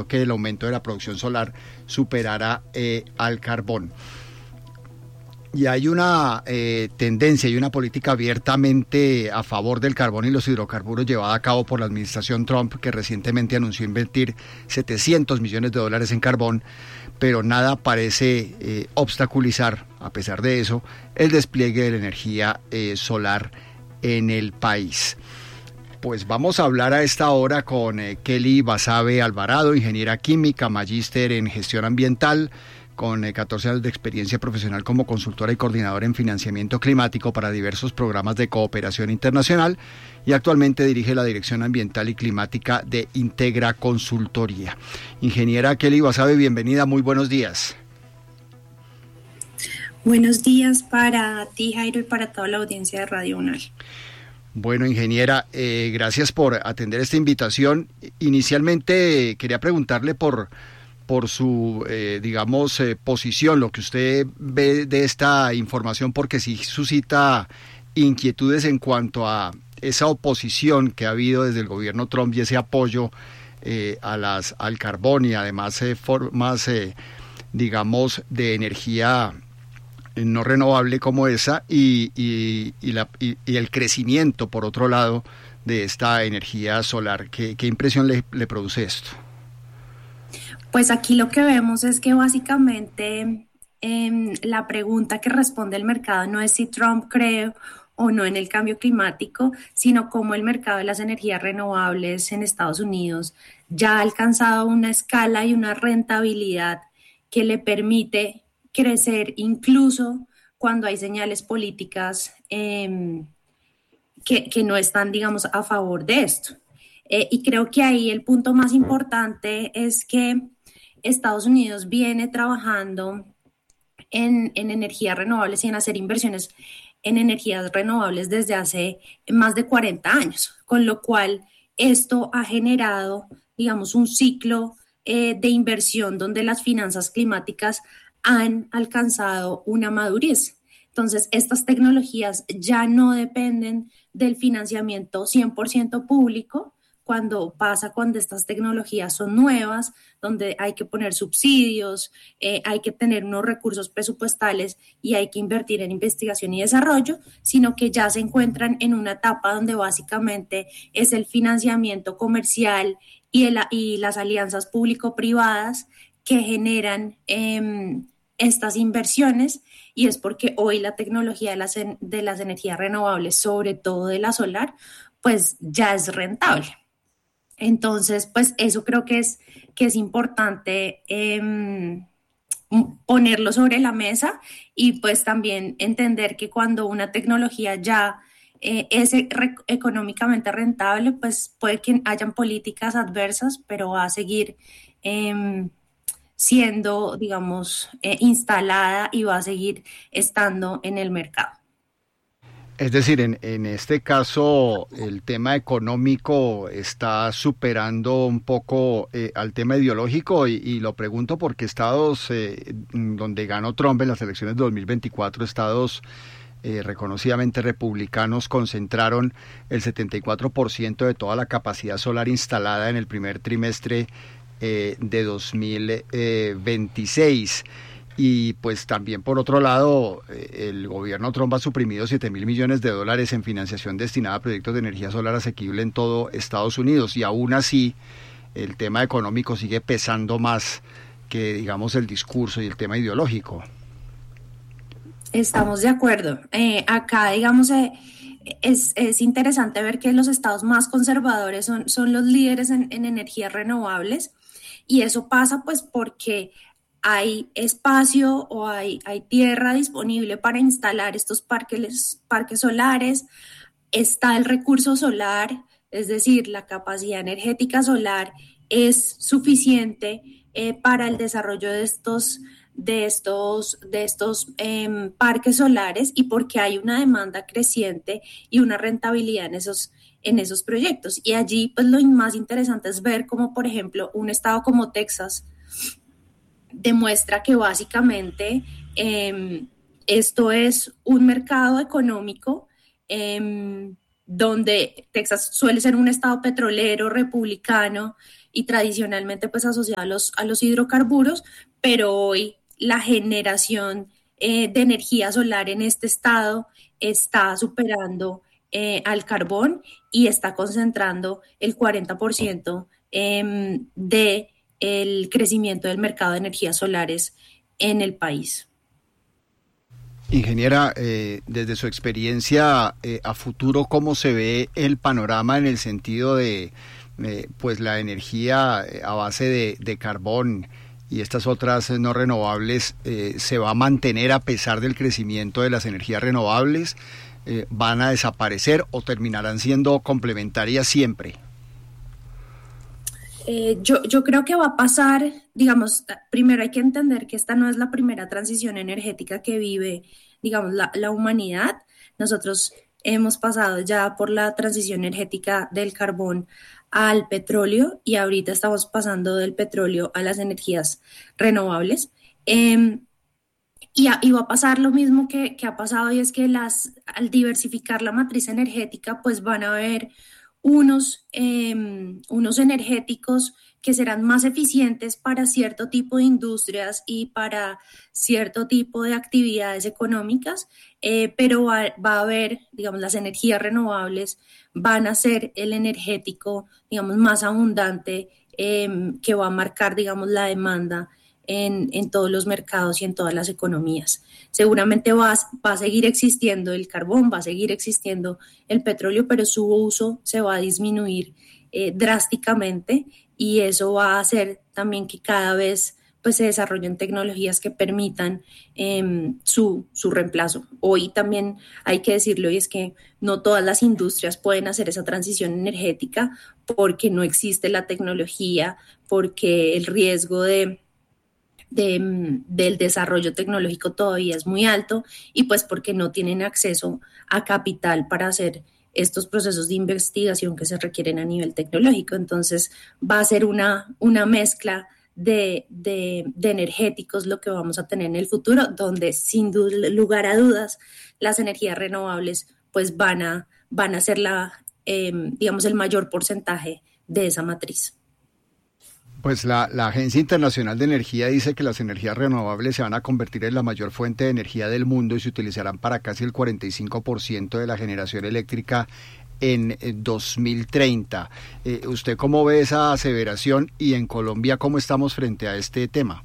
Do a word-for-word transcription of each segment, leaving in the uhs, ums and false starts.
que el aumento de la producción solar superara eh, al carbón. Y hay una eh, tendencia y una política abiertamente a favor del carbón y los hidrocarburos llevada a cabo por la administración Trump, que recientemente anunció invertir setecientos millones de dólares en carbón, pero nada parece eh, obstaculizar, a pesar de eso, el despliegue de la energía eh, solar en el país. Pues vamos a hablar a esta hora con eh, Kelly Basabe Alvarado, ingeniera química, magíster en gestión ambiental, con catorce años de experiencia profesional como consultora y coordinadora en financiamiento climático para diversos programas de cooperación internacional, y actualmente dirige la Dirección Ambiental y Climática de Integra Consultoría. Ingeniera Kelly Basabe, bienvenida, muy buenos días. Buenos días para ti, Jairo, y para toda la audiencia de Radio UNAL. Bueno, ingeniera, eh, gracias por atender esta invitación. Inicialmente eh, quería preguntarle por... por su, eh, digamos, eh, posición, lo que usted ve de esta información, porque sí suscita inquietudes en cuanto a esa oposición que ha habido desde el gobierno Trump y ese apoyo eh, a las, al carbón y además eh, formas, eh, digamos, de energía no renovable como esa y, y, y, la, y, y el crecimiento, por otro lado, de esta energía solar. ¿Qué, qué impresión le, le produce esto? Pues aquí lo que vemos es que básicamente eh, la pregunta que responde el mercado no es si Trump cree o no en el cambio climático, sino cómo el mercado de las energías renovables en Estados Unidos ya ha alcanzado una escala y una rentabilidad que le permite crecer incluso cuando hay señales políticas eh, que, que no están, digamos, a favor de esto. Eh, y creo que ahí el punto más importante es que Estados Unidos viene trabajando en, en energías renovables y en hacer inversiones en energías renovables desde hace más de cuarenta años, con lo cual esto ha generado, digamos, un ciclo eh, de inversión donde las finanzas climáticas han alcanzado una madurez. Entonces, estas tecnologías ya no dependen del financiamiento cien por ciento público, cuando pasa cuando estas tecnologías son nuevas, donde hay que poner subsidios, eh, hay que tener unos recursos presupuestales y hay que invertir en investigación y desarrollo, sino que ya se encuentran en una etapa donde básicamente es el financiamiento comercial y, el, y las alianzas público-privadas que generan eh, estas inversiones, y es porque hoy la tecnología de las, de las energías renovables, sobre todo de la solar, pues ya es rentable. Entonces, pues eso creo que es, que es importante eh, ponerlo sobre la mesa, y pues también entender que cuando una tecnología ya eh, es re- económicamente rentable, pues puede que hayan políticas adversas, pero va a seguir eh, siendo, digamos, eh, instalada y va a seguir estando en el mercado. Es decir, en, en este caso el tema económico está superando un poco eh, al tema ideológico, y, y lo pregunto porque estados eh, donde ganó Trump en las elecciones de dos mil veinticuatro, estados eh, reconocidamente republicanos, concentraron el setenta y cuatro por ciento de toda la capacidad solar instalada en el primer trimestre eh, de dos mil veintiséis. Y pues también, por otro lado, el gobierno Trump ha suprimido siete mil millones de dólares en financiación destinada a proyectos de energía solar asequible en todo Estados Unidos, y aún así el tema económico sigue pesando más que, digamos, el discurso y el tema ideológico. Estamos de acuerdo. Eh, acá, digamos, eh, es, es interesante ver que los estados más conservadores son, son los líderes en, en energías renovables, y eso pasa pues porque hay espacio o hay, hay tierra disponible para instalar estos parques, parques solares, está el recurso solar, es decir, la capacidad energética solar es suficiente eh, para el desarrollo de estos, de estos, de estos eh, parques solares, y porque hay una demanda creciente y una rentabilidad en esos, en esos proyectos. Y allí pues lo más interesante es ver cómo, por ejemplo, un estado como Texas demuestra que básicamente eh, esto es un mercado económico eh, donde Texas suele ser un estado petrolero republicano, y tradicionalmente pues asociado a los, a los hidrocarburos, pero hoy la generación eh, de energía solar en este estado está superando eh, al carbón y está concentrando el cuarenta por ciento eh, del crecimiento del mercado de energías solares en el país. Ingeniera, eh, desde su experiencia eh, a futuro, ¿cómo se ve el panorama en el sentido de eh, pues la energía a base de, de carbón y estas otras no renovables eh, se va a mantener a pesar del crecimiento de las energías renovables? Eh, ¿Van a desaparecer o terminarán siendo complementarias siempre? Eh, yo, yo creo que va a pasar, digamos, primero hay que entender que esta no es la primera transición energética que vive, digamos, la, la humanidad. Nosotros hemos pasado ya por la transición energética del carbón al petróleo y ahorita estamos pasando del petróleo a las energías renovables. Eh, y, a, y va a pasar lo mismo que, que ha pasado, y es que las, al diversificar la matriz energética, pues van a haber unos, eh, unos energéticos que serán más eficientes para cierto tipo de industrias y para cierto tipo de actividades económicas, eh, pero va, va a haber, digamos, las energías renovables van a ser el energético, digamos, más abundante eh, que va a marcar, digamos, la demanda en, en todos los mercados y en todas las economías. Seguramente va, va a seguir existiendo el carbón, va a seguir existiendo el petróleo, pero su uso se va a disminuir eh, drásticamente, y eso va a hacer también que cada vez pues, se desarrollen tecnologías que permitan eh, su, su reemplazo. Hoy también hay que decirlo, y es que no todas las industrias pueden hacer esa transición energética porque no existe la tecnología, porque el riesgo de De, del desarrollo tecnológico todavía es muy alto, y pues porque no tienen acceso a capital para hacer estos procesos de investigación que se requieren a nivel tecnológico. Entonces va a ser una, una mezcla de, de, de energéticos lo que vamos a tener en el futuro, donde sin lugar a dudas las energías renovables pues van a, van a ser la, eh, digamos, el mayor porcentaje de esa matriz. Pues la, la Agencia Internacional de Energía dice que las energías renovables se van a convertir en la mayor fuente de energía del mundo y se utilizarán para casi el cuarenta y cinco por ciento de la generación eléctrica en dos mil treinta. Eh, ¿Usted cómo ve esa aseveración, y en Colombia cómo estamos frente a este tema?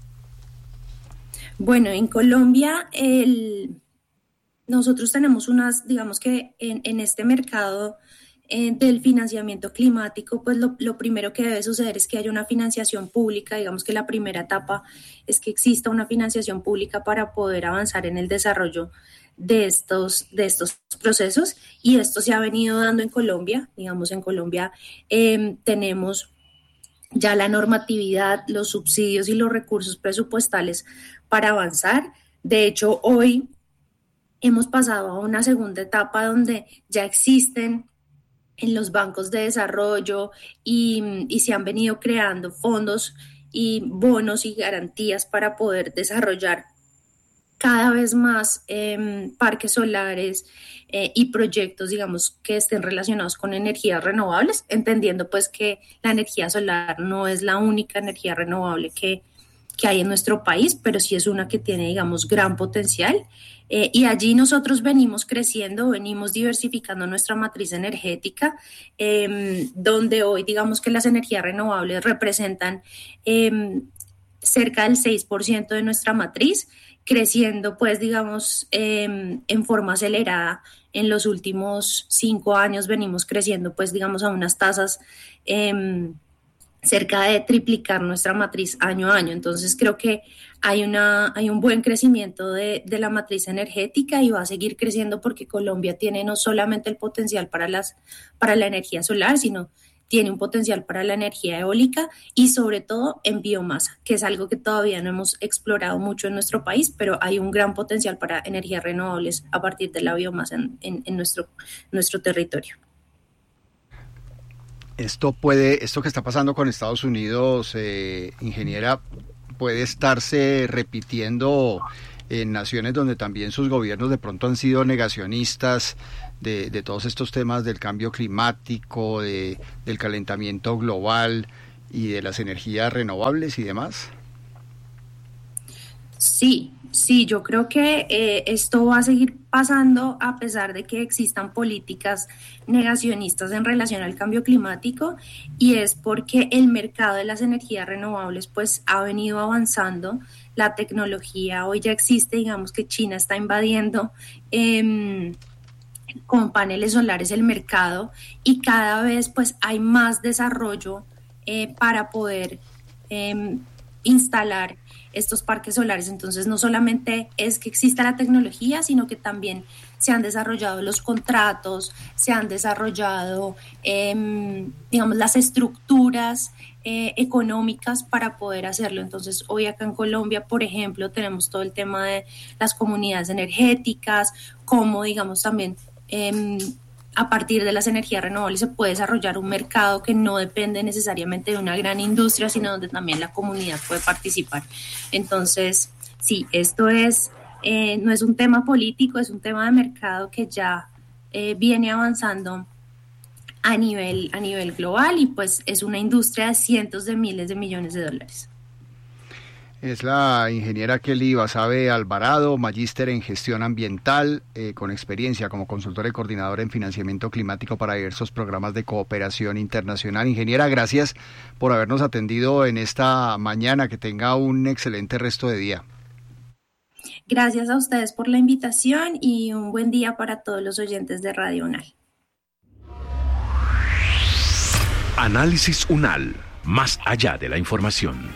Bueno, en Colombia el, nosotros tenemos unas, digamos que en, en este mercado Eh, del financiamiento climático, pues lo, lo primero que debe suceder es que haya una financiación pública. Digamos que la primera etapa es que exista una financiación pública para poder avanzar en el desarrollo de estos, de estos procesos, y esto se ha venido dando en Colombia. Digamos, en Colombia eh, tenemos ya la normatividad, los subsidios y los recursos presupuestales para avanzar. De hecho, hoy hemos pasado a una segunda etapa donde ya existen en los bancos de desarrollo y, y se han venido creando fondos y bonos y garantías para poder desarrollar cada vez más eh, parques solares eh, y proyectos, digamos, que estén relacionados con energías renovables, entendiendo pues que la energía solar no es la única energía renovable que, que hay en nuestro país, pero sí es una que tiene, digamos, gran potencial. Eh, y allí nosotros venimos creciendo, venimos diversificando nuestra matriz energética, eh, donde hoy digamos que las energías renovables representan eh, cerca del seis por ciento de nuestra matriz, creciendo pues digamos eh, en forma acelerada. En los últimos cinco años venimos creciendo pues digamos a unas tasas eh, cerca de triplicar nuestra matriz año a año. Entonces creo que hay, una, hay un buen crecimiento de, de la matriz energética, y va a seguir creciendo porque Colombia tiene no solamente el potencial para, las, para la energía solar, sino tiene un potencial para la energía eólica y sobre todo en biomasa, que es algo que todavía no hemos explorado mucho en nuestro país, pero hay un gran potencial para energías renovables a partir de la biomasa en, en, en nuestro, nuestro territorio. Esto puede, esto que está pasando con Estados Unidos, eh, ingeniera, puede estarse repitiendo en naciones donde también sus gobiernos de pronto han sido negacionistas de, de todos estos temas del cambio climático, de, del calentamiento global, y de las energías renovables y demás? Sí, sí, yo creo que eh, esto va a seguir pasando a pesar de que existan políticas negacionistas en relación al cambio climático, y es porque el mercado de las energías renovables pues ha venido avanzando. La tecnología hoy ya existe, digamos que China está invadiendo eh, con paneles solares el mercado, y cada vez pues hay más desarrollo eh, para poder eh, instalar estos parques solares. Entonces no solamente es que exista la tecnología, sino que también se han desarrollado los contratos, se han desarrollado eh, digamos las estructuras eh, económicas para poder hacerlo. Entonces hoy acá en Colombia, por ejemplo, tenemos todo el tema de las comunidades energéticas, como digamos también eh, a partir de las energías renovables se puede desarrollar un mercado que no depende necesariamente de una gran industria, sino donde también la comunidad puede participar. Entonces, sí, esto es, eh, no es un tema político, es un tema de mercado que ya eh, viene avanzando a nivel, a nivel global, y pues es una industria de cientos de miles de millones de dólares. Es la ingeniera Kelly Basabe Alvarado, magíster en gestión ambiental, eh, con experiencia como consultora y coordinadora en financiamiento climático para diversos programas de cooperación internacional. Ingeniera, gracias por habernos atendido en esta mañana. Que tenga un excelente resto de día. Gracias a ustedes por la invitación y un buen día para todos los oyentes de Radio UNAL. Análisis UNAL, más allá de la información.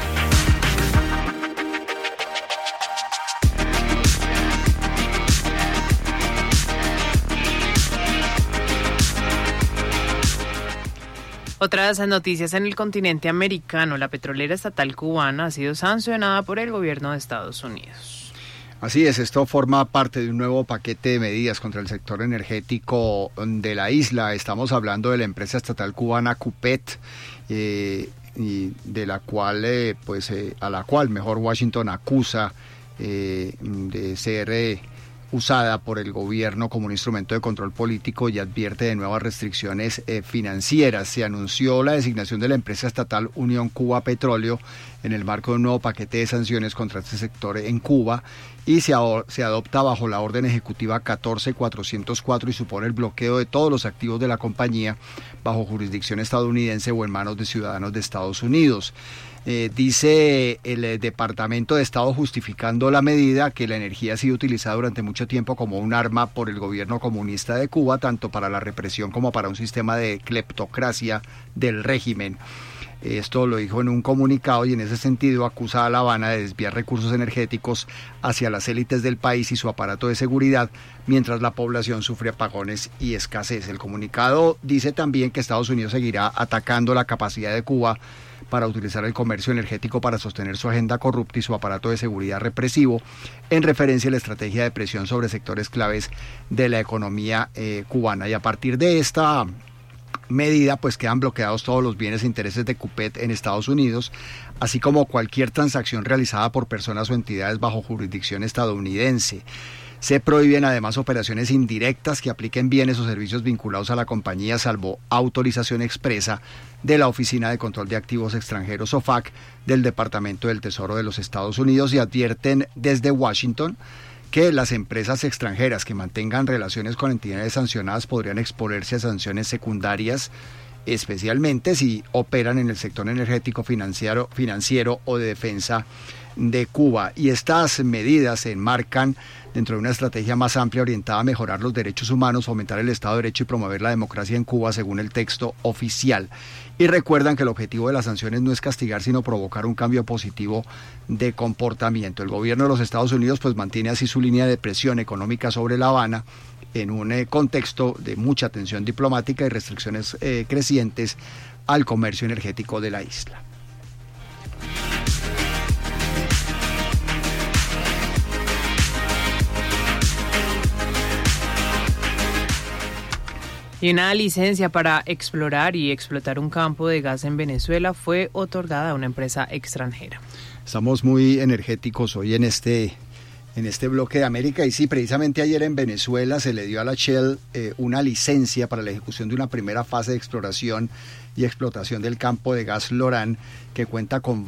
Otras noticias en el continente americano. La petrolera estatal cubana ha sido sancionada por el gobierno de Estados Unidos. Así es, esto forma parte de un nuevo paquete de medidas contra el sector energético de la isla. Estamos hablando de la empresa estatal cubana Cupet, eh, y de la cual, eh, pues, eh, a la cual mejor Washington acusa eh, de ser eh, usada por el gobierno como un instrumento de control político, y advierte de nuevas restricciones eh, financieras. Se anunció la designación de la empresa estatal Unión Cuba Petróleo en el marco de un nuevo paquete de sanciones contra este sector en Cuba, y se, se adopta bajo la orden ejecutiva catorce cuatrocientos cuatro y supone el bloqueo de todos los activos de la compañía bajo jurisdicción estadounidense o en manos de ciudadanos de Estados Unidos. Eh, dice el eh, Departamento de Estado, justificando la medida, que la energía ha sido utilizada durante mucho tiempo como un arma por el gobierno comunista de Cuba, tanto para la represión como para un sistema de cleptocracia del régimen. Esto lo dijo en un comunicado, y en ese sentido acusa a La Habana de desviar recursos energéticos hacia las élites del país y su aparato de seguridad, mientras la población sufre apagones y escasez. El comunicado dice también que Estados Unidos seguirá atacando la capacidad de Cuba para utilizar el comercio energético para sostener su agenda corrupta y su aparato de seguridad represivo, en referencia a la estrategia de presión sobre sectores claves de la economía eh, cubana. Y a partir de esta medida, pues quedan bloqueados todos los bienes e intereses de Cupet en Estados Unidos, así como cualquier transacción realizada por personas o entidades bajo jurisdicción estadounidense. Se prohíben además operaciones indirectas que apliquen bienes o servicios vinculados a la compañía, salvo autorización expresa de la Oficina de Control de Activos Extranjeros, O F A C, del Departamento del Tesoro de los Estados Unidos, y advierten desde Washington que las empresas extranjeras que mantengan relaciones con entidades sancionadas podrían exponerse a sanciones secundarias, especialmente si operan en el sector energético, financiero, financiero o de defensa de Cuba. Y estas medidas se enmarcan dentro de una estrategia más amplia orientada a mejorar los derechos humanos, fomentar el Estado de Derecho y promover la democracia en Cuba, según el texto oficial. Y recuerdan que el objetivo de las sanciones no es castigar, sino provocar un cambio positivo de comportamiento. El gobierno de los Estados Unidos pues mantiene así su línea de presión económica sobre La Habana en un eh, contexto de mucha tensión diplomática y restricciones eh, crecientes al comercio energético de la isla. Y una licencia para explorar y explotar un campo de gas en Venezuela fue otorgada a una empresa extranjera. Estamos muy energéticos hoy en este en este bloque de América. Y sí, precisamente ayer en Venezuela se le dio a la Shell eh, una licencia para la ejecución de una primera fase de exploración y explotación del campo de gas Lorán, que cuenta con